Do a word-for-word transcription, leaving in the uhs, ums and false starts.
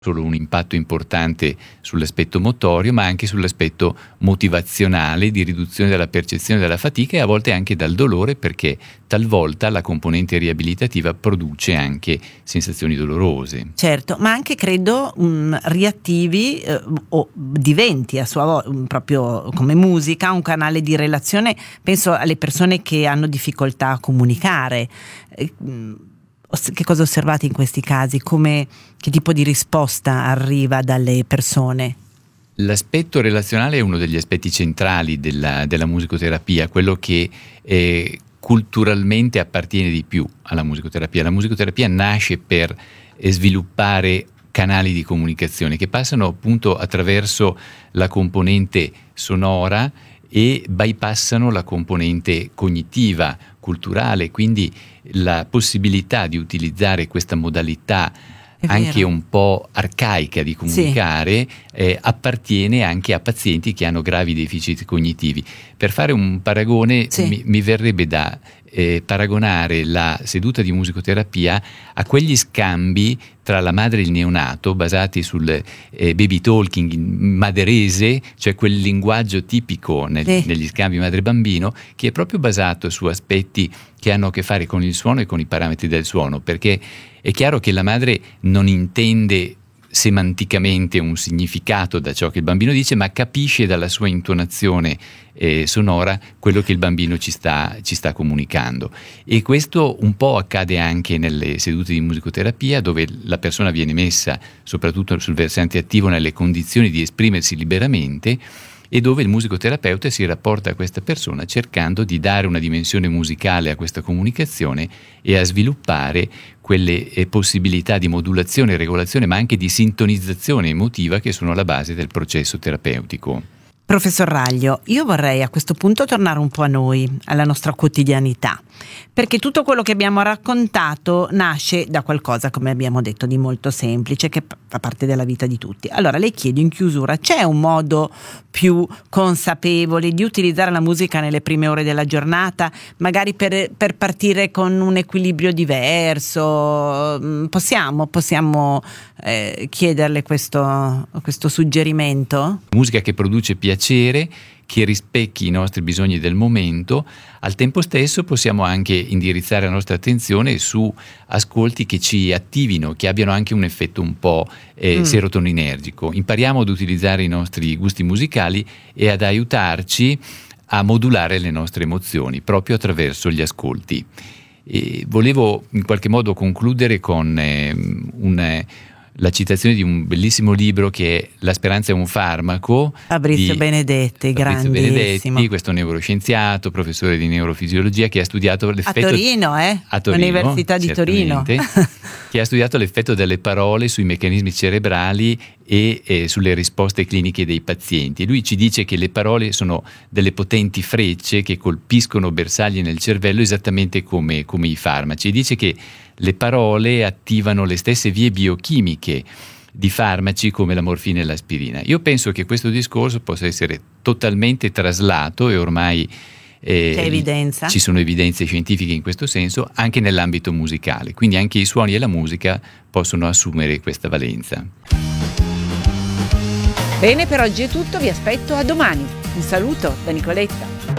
solo un impatto importante sull'aspetto motorio, ma anche sull'aspetto motivazionale, di riduzione della percezione della fatica e a volte anche dal dolore, perché talvolta la componente riabilitativa produce anche sensazioni dolorose. Certo, ma anche credo um, riattivi eh, o diventi a sua volta proprio come musica un canale di relazione. Penso alle persone che hanno difficoltà a comunicare. Eh, Che cosa osservate in questi casi? Come, che tipo di risposta arriva dalle persone? L'aspetto relazionale è uno degli aspetti centrali della, della musicoterapia, quello che eh, culturalmente appartiene di più alla musicoterapia. La musicoterapia nasce per eh, sviluppare canali di comunicazione che passano appunto attraverso la componente sonora e bypassano la componente cognitiva, culturale, quindi la possibilità di utilizzare questa modalità anche un po' arcaica di comunicare, sì. eh, appartiene anche a pazienti che hanno gravi deficit cognitivi. Per fare un paragone, sì. mi, mi verrebbe da eh, paragonare la seduta di musicoterapia a quegli scambi tra la madre e il neonato basati sul eh, baby talking maderese, cioè quel linguaggio tipico nel, sì. negli scambi madre-bambino, che è proprio basato su aspetti che hanno a che fare con il suono e con i parametri del suono, perché è chiaro che la madre non intende semanticamente un significato da ciò che il bambino dice, ma capisce dalla sua intonazione eh, sonora quello che il bambino ci sta, ci sta comunicando. E questo un po' accade anche nelle sedute di musicoterapia, dove la persona viene messa soprattutto sul versante attivo nelle condizioni di esprimersi liberamente, e dove il musicoterapeuta si rapporta a questa persona cercando di dare una dimensione musicale a questa comunicazione e a sviluppare quelle eh, possibilità di modulazione e regolazione, ma anche di sintonizzazione emotiva che sono alla base del processo terapeutico. Professor Raglio, io vorrei a questo punto tornare un po' a noi, alla nostra quotidianità, perché tutto quello che abbiamo raccontato nasce da qualcosa, come abbiamo detto, di molto semplice, che fa parte della vita di tutti. Allora le chiedo in chiusura, c'è un modo più consapevole di utilizzare la musica nelle prime ore della giornata, magari per, per partire con un equilibrio diverso? Possiamo, possiamo eh, chiederle questo, questo suggerimento? Musica che produce piacere, che rispecchi i nostri bisogni del momento. Al tempo stesso possiamo anche indirizzare la nostra attenzione su ascolti che ci attivino, che abbiano anche un effetto un po' eh, mm. serotoninergico. Impariamo ad utilizzare i nostri gusti musicali e ad aiutarci a modulare le nostre emozioni proprio attraverso gli ascolti. E volevo in qualche modo concludere con eh, un eh, la citazione di un bellissimo libro che è La speranza è un farmaco. Fabrizio Benedetti, Fabrizio grandissimo. Benedetti, questo neuroscienziato, professore di neurofisiologia, che ha studiato l'effetto... A Torino, eh? A Torino, Università di Torino. Che ha studiato l'effetto delle parole sui meccanismi cerebrali e eh, sulle risposte cliniche dei pazienti. Lui ci dice che le parole sono delle potenti frecce che colpiscono bersagli nel cervello esattamente come, come i farmaci. E dice che le parole attivano le stesse vie biochimiche di farmaci come la morfina e l'aspirina. Io penso che questo discorso possa essere totalmente traslato e ormai eh, c'è evidenza. Ci sono evidenze scientifiche in questo senso anche nell'ambito musicale, quindi anche i suoni e la musica possono assumere questa valenza. Bene, per oggi è tutto, vi aspetto a domani. Un saluto da Nicoletta.